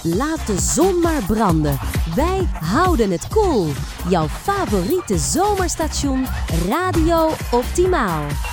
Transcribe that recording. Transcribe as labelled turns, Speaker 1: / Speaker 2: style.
Speaker 1: Laat de zon maar branden. Wij houden het koel. Jouw favoriete zomerstation Radio Optimaal.